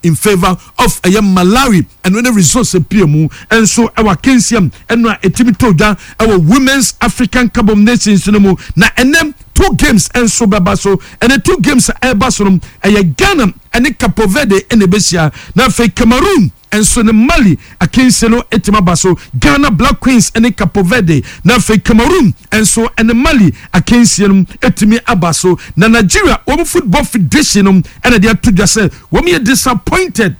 in favor of Malawi and when the results appear mu and so our Kensiam and etimi toja our women's African Cup of Nations no mu na enem 2 games and so babaso and the 2 games Basorum Ghana and Cape Verde and Besia na fe Cameroon and so the Mali against no etimabaso Ghana Black Queens and Cape Verde na fe Cameroon and so and the Mali against etimi abaso na Nigeria football federation and they are to just say we are disappointed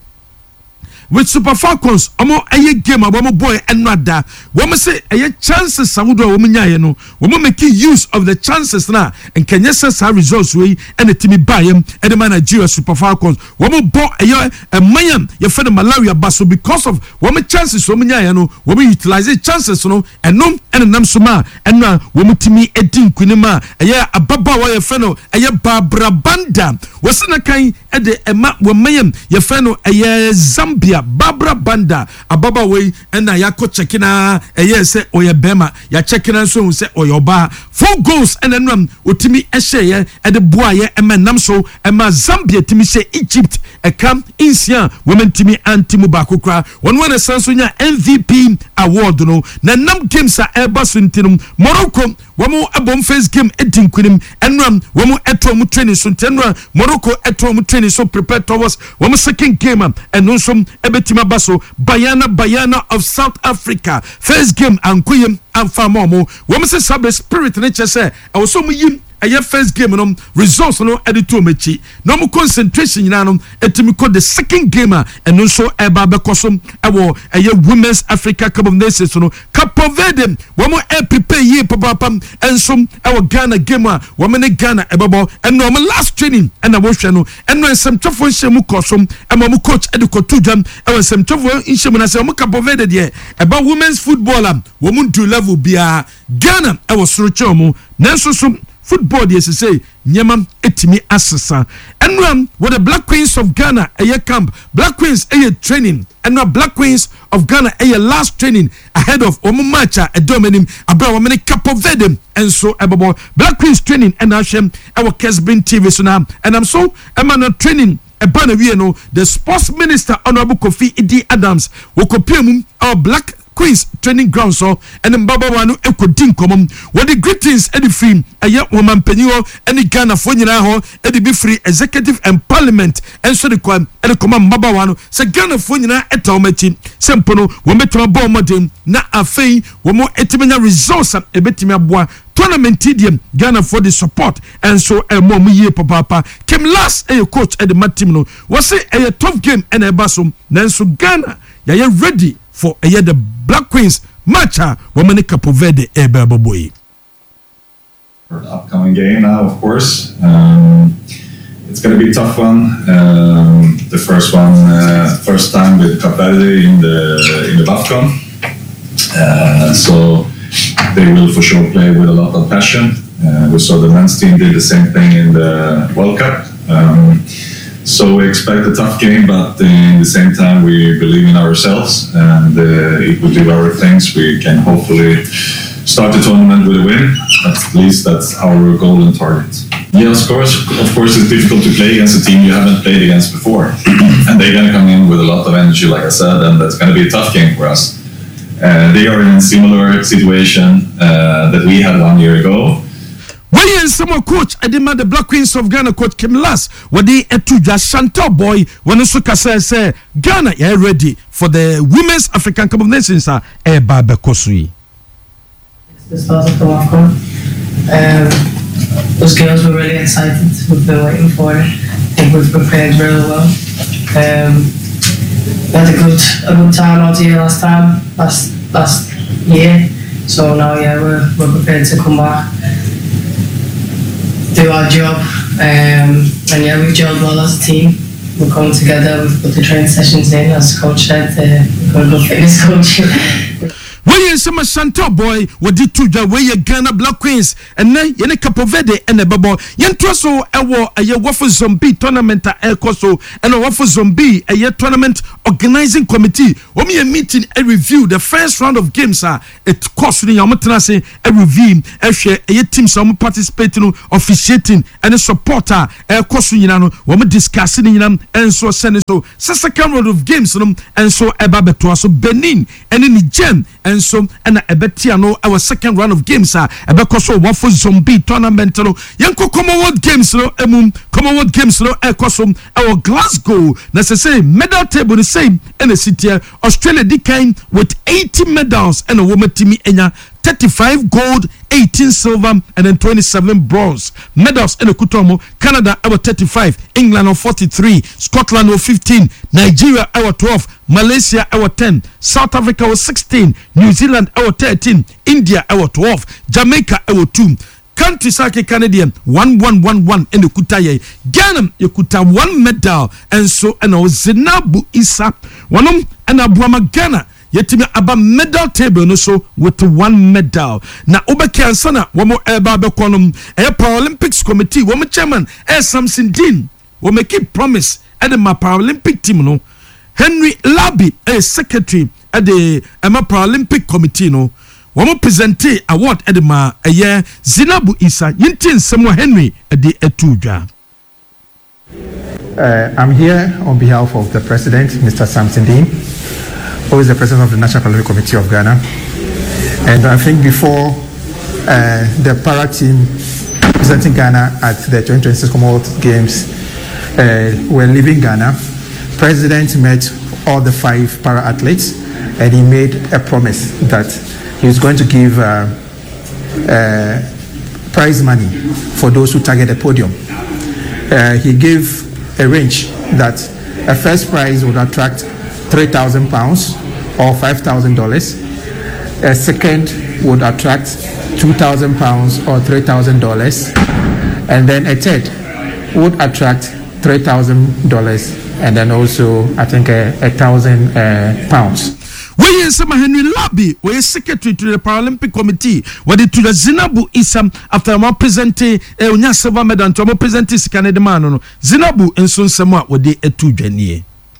with Super Falcons omo aye game omo boy enada we say aye chances sawodo we nyaye no we make use of the chances na and can yes results we and the team bayem and the Nigeria Super Falcons we bo aye mayam ye fe the Malawi baso because of we chances we nyaye no we utilize chances no enom and nam soma and na we timi edin kunima aye ababa we fe no aye Barbara Banda we se na kan e de ema we mayam ye fe no aye Zambia Barbara Banda ababa we and na yako chekina say oye bema ya chekina so say oyoba 4 goals and then otimi ehye e de boaye emenam so ema Zambia timi say Egypt e kam insia women timi antimu bakokra one sanso nya MVP award no na nam games a eba so ntinum Morocco womo abom first game edin kunim enram womo eto mu training so tenra Morocco eto mu training so prepare towards womo second game and no so ebetima baso Bayana of South Africa first game ankuyem amfamomo womo se sabe spirit nature say e wo so mu yim aye first game no results no edito mechi no mo concentration nyina no etimi ko the second game and no so eba bekosom ewo aye women's Africa Cup of Nations no Cape Verde womo prepare ye papapam ensom ewo Ghana game womo ne Ghana ebebo and no last training and wo hwe no and no sem twofo nhemu kosom ema mo coach edikotu jam ewo sem twofo nhemu na se mo Cape Verde de eba women's footballer womo do level bia Ghana ewo soro chomo nanso so football yes say nyama etimi asesa enram with the Black Queens of Ghana camp Black Queens training and now Black Queens of Ghana last training ahead of matcha domenim abra many Cape Verde and so ababo Black Queens training and ashem our Kesbin TV so now and I'm so am training ebana we no the sports minister Honorable Kofi Idi Adams wo kopiamum our Black Queens training ground so and mbaba wanu ekodin komom what the greetings edi free aye woman penyo any Ghana for nyina ho edi be free executive and parliament and so the kwam edi koma mbaba wanu se Ghana for nyina etawomachi sempono wo metuma bo modem na afei wo mo etimenya results ebetimi aboa tournament idiom Ghana for the support and so mom ye papa came last coach at the team no was say a tough game and basom nanso Ghana ya ready for the Black Queens matcha woman Cape Verde boy. For the upcoming game now, of course, it's going to be a tough one. The first one, first time with Cape Verde in the BAFCON, so they will for sure play with a lot of passion. We saw the men's team did the same thing in the World Cup. So we expect a tough game, but in the same time we believe in ourselves, and if we do our things, we can hopefully start the tournament with a win. At least that's our goal and target. Yeah, of course, it's difficult to play against a team you haven't played against before, and they're going to come in with a lot of energy, like I said, and that's going to be a tough game for us. They are in a similar situation that we had 1 year ago. When some coach, I demand the Black Queens of Ghana coach came last. What they to just Chantal boy when the Suka say Ghana are ready for the Women's African Cup of Nations. Baba Kosui. It's the start of the WAFCON. Those girls were really excited. We've been waiting for it. I think we've prepared really well. We had a good time out here last year. So now we're prepared to come back, do our job, and we've gelled well as a team. We're coming together, we've put the training sessions in, as coach said, we've got a good fitness coach. Wey nsema Chantel Boy wodi tuja wey Ghana Black Queens enne ye ne Cape Verde ene bebo yento so ewo eye wofo zombie tournament ekoso ene wofo zombie eye tournament organizing committee wo me meeting a review the first round of games it cost ni yamotena say a review ehwe eye teams some participate no officiating and supporter ekoso nyina no wo me discuss ni nyina enso sene so second round of games no enso eba beto so Benin ene ni Gem enso ena ebetia no our second round of games ebekoso wofo zombie tournament no yenko Commonwealth games no Commonwealth games no ekoso our Glasgow necessary medal table the same in the city Australia declined with 80 medals and a woman team enya 35 gold, 18 silver, and then 27 bronze medals in the Kutomo. Canada our 35, England our 43, Scotland our 15, Nigeria our 12, Malaysia our 10, South Africa our 16, New Zealand our 13, India our 12, Jamaica our 2. Country Sake Canadian 1-1-1-1 in the Kutaye. Ghana Yakuta 1 medal and so and Zinabu Isa one and Abuama Ghana. Yetimi aba medal table no so with 1 medal. Na obeke ansana womo eba bekonum Paralympics committee womo chairman Samson Dean womo keep promise at the Paralympic team no Henry Labi secretary at the Paralympic committee no womo presente award at the Zinabu Isa yintin Samuel Henry at the etuja. I'm here on behalf of the president, Mr. Samson Dean, who is the president of the National Paralympic Committee of Ghana. And I think before the para team presenting Ghana at the 2026 Commonwealth Games were leaving Ghana, President met all the 5 para athletes and he made a promise that he was going to give prize money for those who target the podium. He gave a range that a first prize would attract £3,000 or $5,000. A second would attract £2,000 or $3,000, and then a third would attract $3,000 and then also I think £1,000. We in Sama Henry Labi, we secretary to the Paralympic Committee. What did to the Zinabu Isam after my presente unya silver medal to my presente Canada man no Zinabu and son Sama what they etu jenie.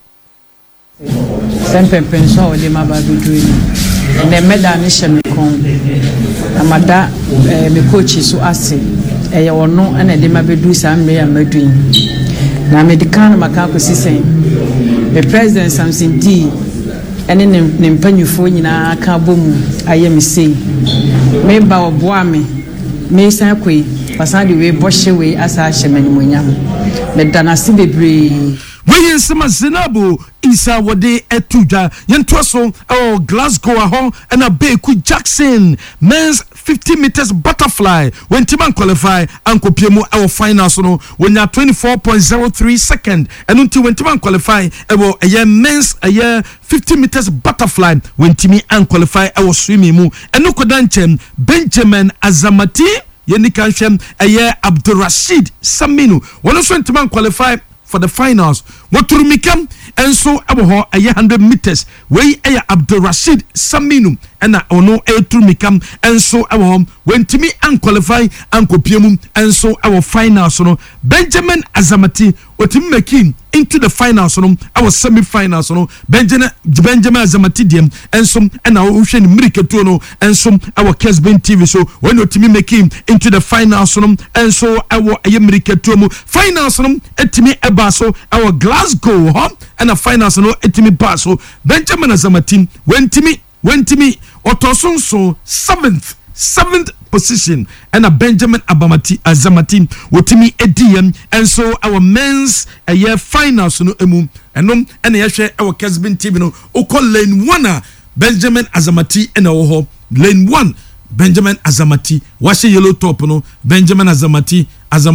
Sempe penso o de mabadu dream. Ne medal ni shemi kon. Amada me coach so ase. E wono na de mabedu sam me amadun. Na medical makako sisen. The president Samson D ene ne mpanyufo nyina ka bomu aye me sei me ba oboa me san kwei pasan de we bohye we asa hyemanyonyam me danase bebre we in Sama Zinabu Isa wode etuja yento so Glasgow aho and a Beku Jackson men's 50 meters butterfly when Timan qualify anko piemu our finals no when you 24.03 second and until when Timan qualify a year men's a year 50 meters butterfly when Timi an qualify our swimming mu and no kodanchem Benjamin Azamati yenikanshem a year Abdurrashid Saminu when also Timan qualify for the finals what to mikam and so abo a 100 meters we Abdul Rashid Saminu and ono to mikam and so abo when Timi an qualify and kopiemu and so our finals no Benjamin Azamati otim making into the finals no our semi-finals no Benjamin Azamati dem and some and our ocean miriketu no and some our Kesben TV so when otimi making into the finals no and so our miriketu finals no etimi eba so our Glasgow and a finals no etimi pass so Benjamin Azamati when Timi otoson so 7th position and a Benjamin Azamati wotimi ediem and so our men's a year finals no emu and a share our Kesben TV no oko lane 1 Benjamin Azamati and our lane 1 Benjamin Azamati washe yellow top no Benjamin Azamati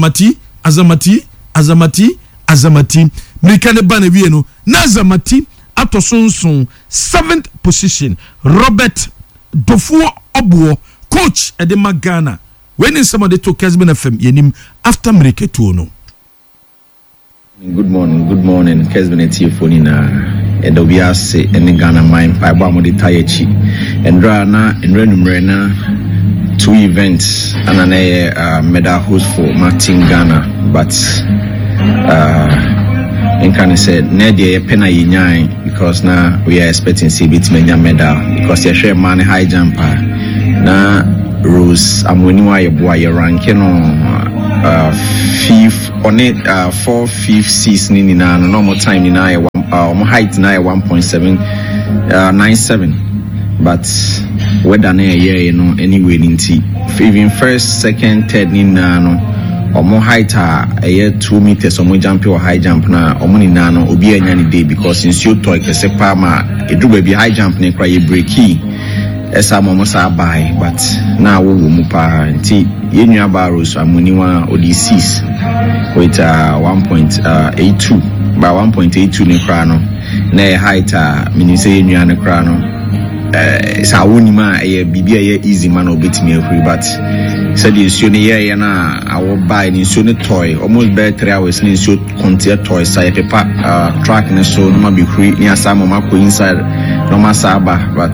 Mikane bana wie no Nazamati atosonson 7th position Robert Dofuo Obuo coach Edema Ghana when in somebody to Kesben FM yenim after Miriketu no. Good morning Kesben TV for Nina. edobia se ene Ghana mine pa ba mo de tayechi endra numere na 2 events and an medal host for Martin Ghana but in can say Nadia Pena Yinyai because now we are expecting CBT Mania medal because you share money high jumper na Rose Amoniwa Boy ranking on 5th on it 4th 5th season in normal time in height 1.797 but whether na year anyway even first second third ni no omo height a 2 meters omo jump or high jump na omo ni no obi anya ni day because in so toy kese pa ma eduba bi high jump ni kra ye breaki esa momo sa buy but na wo mu pa nti ye nua barrows amoniwa odcs with 1.82 by 1.82 ni kra no na height a mini say nua ne kra no sa woni ma bibia ye easy man obetimi akuri but said the issue ne na awo buy ni issue ne toy almost by 3 hours ni issue contain toy say paper track ne so no ma be free ni asama ma ko inside no ma saba but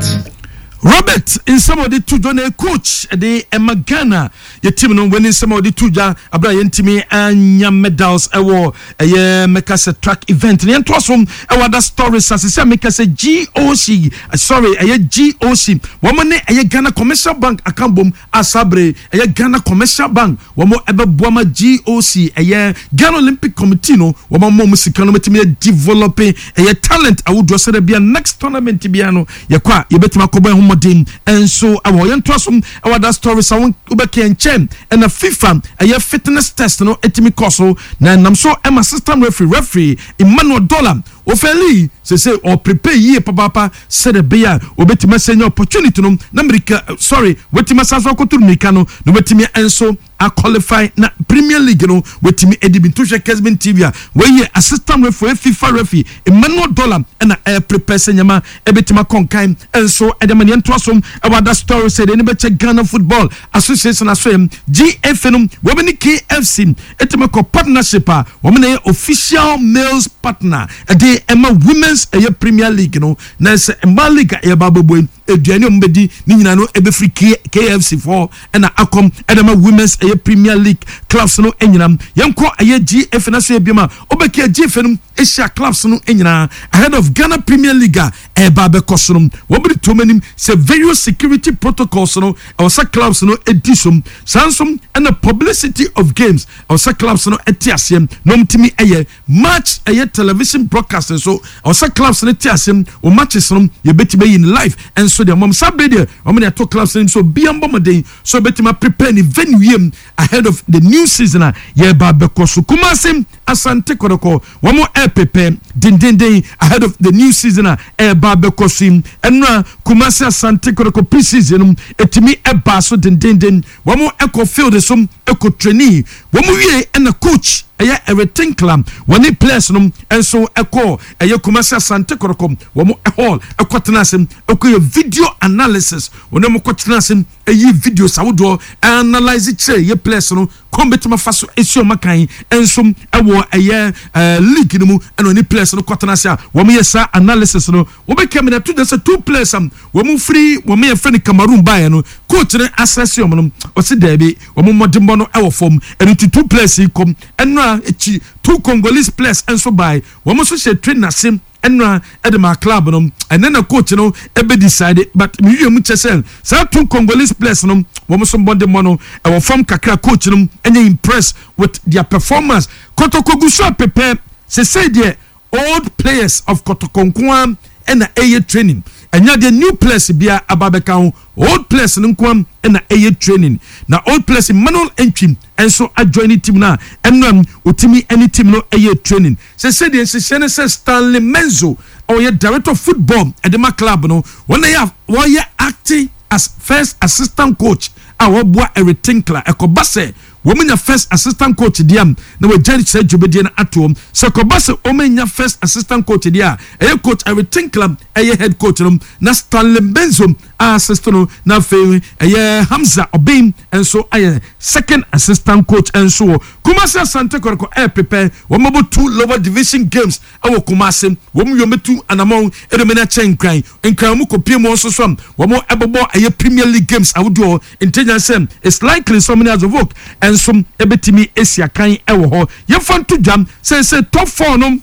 Robert in some of the two John coach the Ghana your team no winning some of the two abra yentimi anya medals ewo make say track event ni ento so that stories as say make say GOC sorry GOC woman ne Ghana Commercial Bank account bom asabre Ghana Commercial Bank womo ebeboama GOC Ghana Olympic Committee no womo musika no metimi developing talent awudo say bia next tournament bia no yakwa yebetima kobo and so I want to assume that story someone ubeke chen and a FIFA a fitness test no etimi koso na nam so am assistant referee Emmanuel Dollar ofeli say or prepare ye papa said a beer obetima senior opportunity no America sorry wetima saso kotu mikano no betimi enso a qualify na Premier League no wetimi edibintushe Kesben TV where assistant referee FIFA referee Emmanuel Dollar and a prepare senyama ebetima konkan enso edemani entoasom about that story said any check Ghana Football Association aswem GFN women KFC etima ko partnership women official males partner the Emma Women's Premier League no na se Emma League bababo eduane ombedi ni nyina no ebefri KFC for na akom Emma Women's Premier League clubs no enyinam yenko GFN na so ebiama obeki GFN Asia clubs no enyina ahead of Ghana Premier League babe kosonom wobri tomanim se various security protocols no our clubs no edisum sansom and the publicity of games our clubs no etiasem no mtimi match television broadcasting so our clubs no etiasem o matches no ye betime in live and so the mom sabede o me to clubs so biambo moden so betima prepare ni venue ahead of the new season ye babe koso kumasem asante kodoko wamo pepe dindindin ahead of the new season babe kosim enra kumasi asante kodoko pre-season etimi so dindindin wamo eko field so eko trainee wamo wie na coach everything club when players no enso eko kumasi asante kodoko wamo hall eko tenasem eko video analysis wonemo ko tenasem video sawodo analyze che players no kombetima faso esio makan enso ewo league no mu and any players no kwatanase wamo yesa analysis no wo be kemina to the 2 players wamo free wamo ye friend Cameroon buy no coach ne assess yo no o se debi wamo modimbo no ewo form and 2 players come and echi 2 Congolese players enso buy wamo so she train sim enra edema club no and then a coach no ebe decided but me mu chesel sa 2 Congolese players no wamo so bonde mono ewo form kakra coach no enye impressed with their performance Kotoko so pepe say the old players of Kotokonkwan and the training and the new players bia ababeka old players nkwam and the training na old players Manuel Entrim and so I join the team now and utimi any team no training say the say Stanley Menzo or your director of football at the club no when they have acting as first assistant coach our boy everything clear ekobase women your first assistant coach diam na we judge say jobedi na atom so ekobase women your first assistant coach dia coach everything club head coach na Stanley Benzo assist no na fe Hamza Obim enso aye second assistant coach enso Kumasi Asante Kotoko prepare womo 2 lower division games awo Kumasi womo yometu anamon edemena chenkran enkran mu kopie mo so som womo ebobo aye Premier League games awodo intelligence it's likely so many as of work enso ebetimi Asia kan ewo ho yefan to jam say top 4 no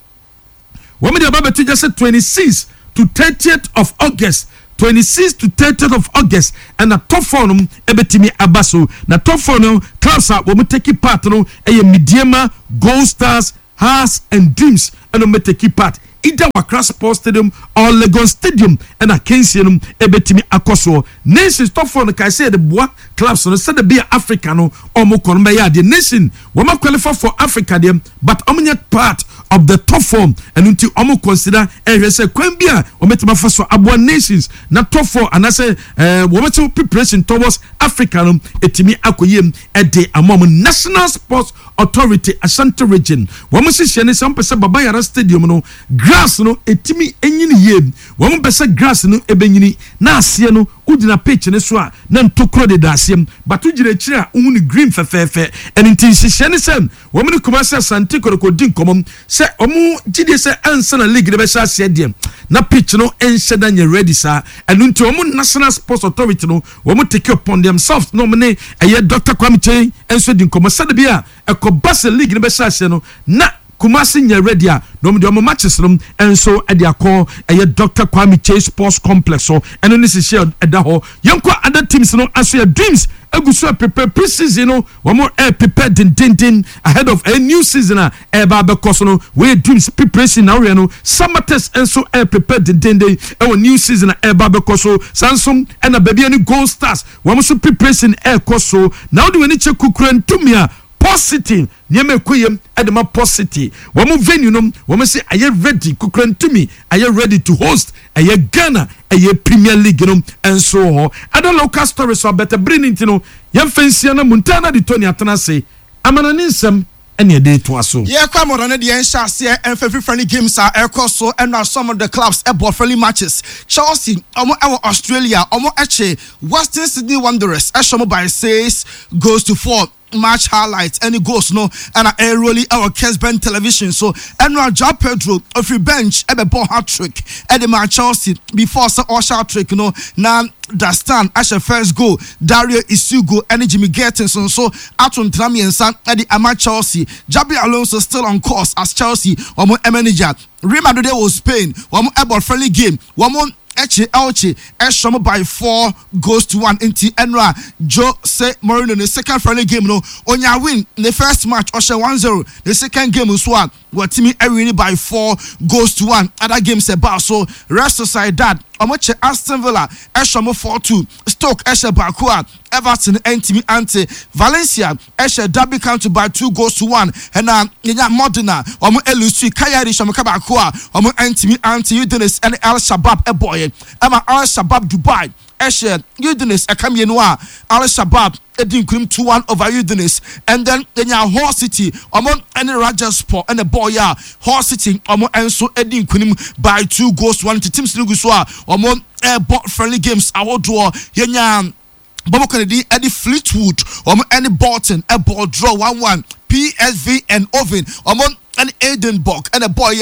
womo de ababeti just 26 to 30th of August 26 to 30th of August and the top 4 no ebetimi abaso na top 4 no clubs are womo take part no Mediema, Gold Stars, Hearts and Dreams and womo take part either Accra Sports Stadium or Legon Stadium and a Kensianum ebetimi akoso nations top 4 no kai say the boa clubs no said the be Africa no omo konbe ya the nation womo qualify for Africa them but omo part of the top 4 and until omo consider say kwambia ometima faso abo nations na top 4 and I say womo preparation towards Africa no etimi akoyem e de amom National Sports Authority Ashanti region womo hye ne some person Baba Yara Stadium no grass no etimi enyini yem womo bese grass no ebenyini na ase no udina pitch ne so a na ntokro de dasem but ugire kire a unu green fefefe and until hye ne sem womo ne Kumasi Asante Kotoko din komom se omu gide se ansa na league de be sha ase dem na pitch no ensheda nye ready sa and until omu National Sports Authority no womo take upon themselves no mene Dr. Kwame Kyei enso din komo se de bia ekobase league ne be sha ase no na Kumasi nye ready a no de omo matches no enso e de akọ Dr. Kwame Kyei Sports Complex so eno ni se share eda ho yenko other teams no aso ya Dreams aguso prepare pre-season no womo prepare din ahead of a new season ba be course no we Dreams preparation now we no summer test enso prepare din our new season ba be course so Samsung and a baby any Gold Stars womo so preparation course so now do we need check kukura ntumia positive nyeme kuyem edema positive womo venue no womo say are you ready kukrantumi are you ready to host aye Ghana aye Premier League no and so other local stories are better bringing you know yem fancy na Montana de Tony atana say amana ninsem ene dey to aso yeah kwamoro na de enhase and friendly games are so and now some of the clubs about friendly matches Chelsea omo Australia omo eche Western Sydney Wanderers eshomo by 6 goes to 4 match highlights any goals no and I really our Kesben television so and now Joao Pedro of your bench ebe ball hat trick at the match Chelsea before so hat trick you know now Dastan as your first goal Dario Isugo and Jimmy Gertenson so Aton Tramiensa at the Ama Chelsea Jabi Alonso still on course as Chelsea one manager Real Madrid was Spain one about friendly game one more Elche Eshom by 4 goes to 1 into Enra Jose Mourinho the second friendly game no onya win the first match Osha 1-0 the second game was one what Timmy Erini by 4 goes to 1 other games about so rest aside that Omoche Aston Villa Eshom 4-2 Stoke Eshe Bakua Everton Ntimi Ante Valencia Eshe Derby County by 2 goes to 1 and Yenya Modena Omo Elusi Kayari Shomaka Bakua Omo Ntimi Ante Udinese and Al Shabab Eboye Emma Al Shabab Dubai Eshe Udinese Akamienwa Al Shabab Edin Krim 2-1 over Udinese and then Yenya Hull City Omo any Rajaspor and the boy Hull City Omo Enso Edin Krim by 2 goes to 1 to Teams Luguswa Omo airport friendly games awodo Yenya Bobo Kennedy Eddie Fleetwood any Bolton a ball draw 1-1 PSV and Oven and Edinburgh and a boy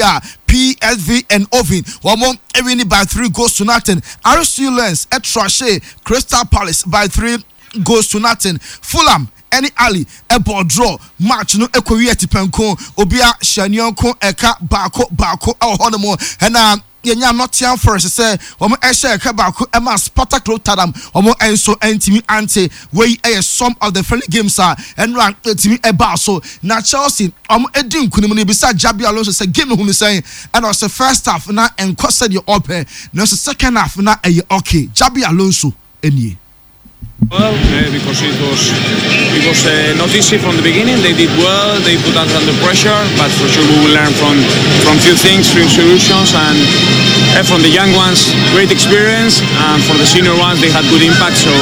PSV and Oven Ewini by 3 goes to nothing RC Lens at Trashe Crystal Palace by 3 goes to nothing Fulham any Ali a ball draw match no equity penko obia shanyonko eka bako our honemo and Yenya Nottingham Forest say omo ehye Kabako Emma Spartak Rotterdam omo enso Ntimi Ante wey some of the friendly games are and rank Ntimi eba so na Chelsea omo edin kunim no bisa Jabi Alonso say game hu say and also first half na enkwasa the open na second half na okay Jabi Alonso enie. Well, because it was not easy from the beginning. They did well. They put us under pressure, but for sure we will learn from few things, few solutions, and from the young ones, great experience, and for the senior ones, they had good impact. So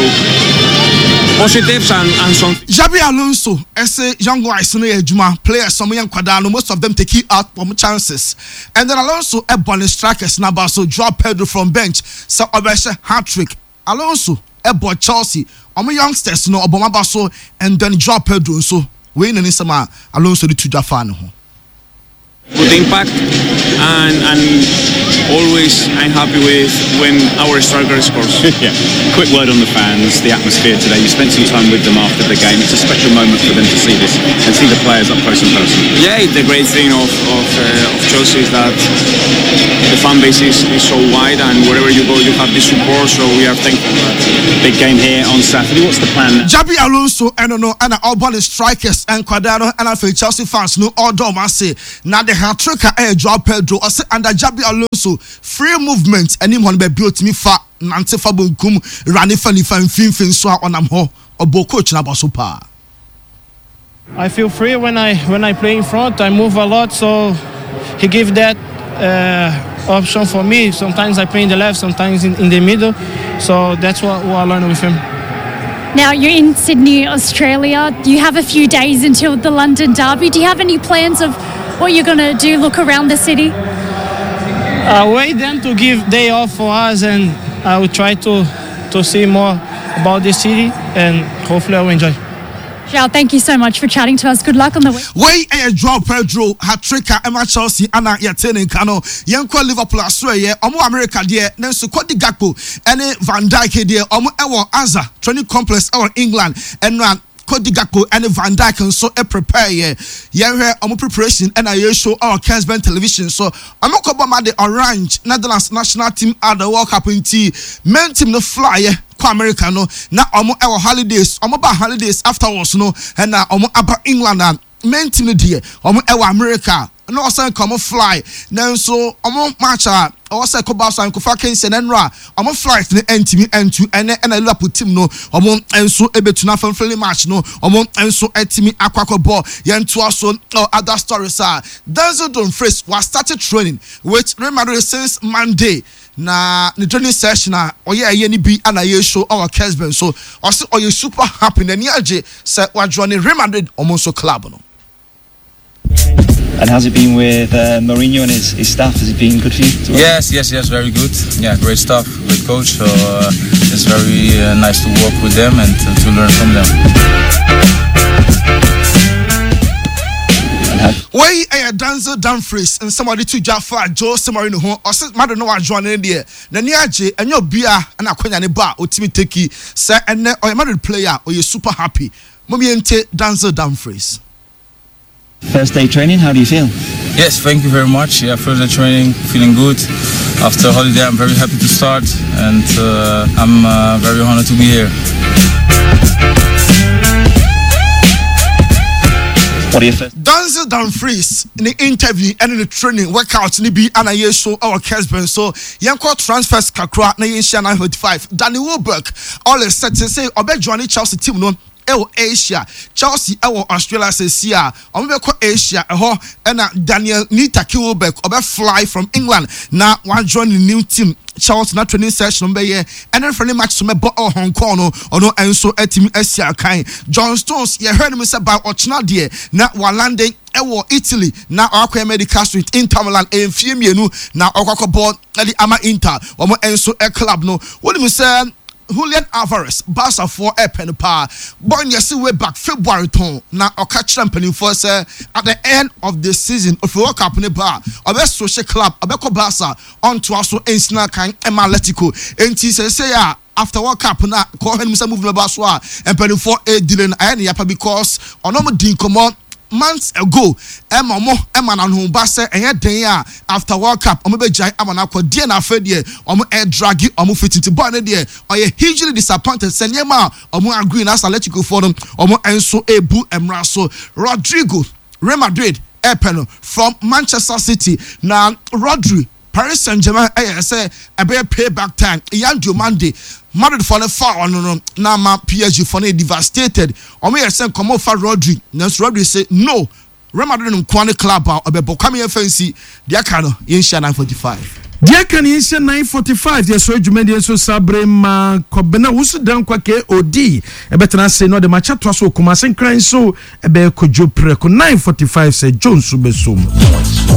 positives and some. Jabi Alonso, as a young guys, players, some young Quadano, most of them take it out from chances, and then Alonso a bonus strikers now, so Joao Pedro from bench, so Obesha hat trick. Alonso ebo Chelsea omo youngsters no obomaba so and then Joao Pedro so we no nisama Alonso di tuja fan ho. Good impact, and always I'm happy with when our striker scores. Yeah. Quick word on the fans, the atmosphere today. You spent some time with them after the game. It's a special moment for them to see this and see the players up close and personal. Yeah, the great thing of Chelsea is that the fan base is so wide, and wherever you go, you have this support. So we are thankful for that. Big game here on Saturday. What's the plan? Jabi Alonso and all ball strikers and Quadrado and for Chelsea fans no all do say now the hat-trick Joao Pedro or say under Jabi Alonso free movement anyone be built me fa nante fa bunkum rani fani fan fin so on am ho obo coach na bosopa. I feel free when I play in front. I move a lot, so he gave that option for me. Sometimes I play in the left, sometimes in the middle, so that's what I learned with him. Now you're in Sydney, Australia. You have a few days until the London Derby. Do you have any plans of what you're going to do, look around the city? Wait them to give day off for us, and I will try to see more about the city, and hopefully I will enjoy. Joao, thank you so much for chatting to us. Good luck on the week. Way Joao Pedro hat-trick Emma Chelsea ana yetene kano yenko Liverpool aswe omo America de nenso Cody Gakpo ene Van Dijk de omo ewo Azza training complex our England and Cody Gakpo and Van Dijk and so prepare ye hear omo preparation and I show our Kesben television so omo kobama the orange Netherlands national team at the World Cup in men team no fly America no na omo ewo holidays omo ba holidays afterwards no and na omo aba England and men team no die omo ewo America no also come fly now so omo match also ko ba so an ko fa kense na nra omo flight ne entimi entu ene na Liverpool team no omo enso ebetuna fan friendly match no omo enso etimi akwakọ ball yentu aso other stories are Denzel Dumfries was started training with Real Madrid since Monday. Na the training session oye ni bi ana ye show our Kesben so also oye super happy na ni age say wa join Real Madrid omonso club no. And how's it been with Mourinho and his staff? Has it been good for you? Yes, very good. Yeah, great stuff, great coach. So it's very nice to work with them and to learn from them. Why Denzel Dumfries and somebody to Jaffa Jose Mourinho or says mother no one join in there. The Niaje and your beer and a queen and bar or Timmy Teki say and or a Madrid player or you're super happy. Momiente Denzel Dumfries. First day training, how do you feel? Yes, thank you very much. Yeah, first day training, feeling good. After holiday, I'm very happy to start, and I'm very honored to be here. What are your first? Denzel Dumfries in the interview and in the training workout ni bi ana ye show our Kesben so yenko transfers kakra na yen 945 Danny Welbeck all is set to say obe join Chelsea team no Asia Chelsea Australia says here Asia and Daniel Nita Welbeck obe fly from England now one join the new team Chelsea na training session be here and then friendly match to me Hong Kong no and so team Asia kind John Stones you heard me say by Ochina there na landing Italy na akwa medical street Inter Milan enfie mienu na okwa board the ama Inter omo enso club no what me say Julian Alvarez, Barca for a pen power. Born yes way back February ton. Now or catch company for say at the end of the season of World Cup in the bar. Our best social club, Abeko Barca on to also Insina kind Atletico. And he say after World Cup na call him some movement Baswa and penny for a dealing and yapa because on no din come on. Months ago, Emma and who basse and yet after World Cup, Omebejai Amanako, Diana Fedie, air draggy, fit into Bonnet, or a hugely disappointed Senyama, agree as Atletico for them, Enso Ebu Emraso, Rodrigo, Real Madrid, Epeno from Manchester City. Now, Rodri, Paris Saint-Germain, I say, a bear payback time, Yandu Monday. Madrid for the foul no na ma PSG for the devastated o me say come for Rodri na Rodri say no Real Madrid no kwane club obebo come fancy dia ka no yen 945 dia ka no yen 945 dia so adwumadi so sabre ma kobena wusu dan kwa ke odi e betena say no de match to so kuma sen kran so e be kojo preko 945 say Jones besom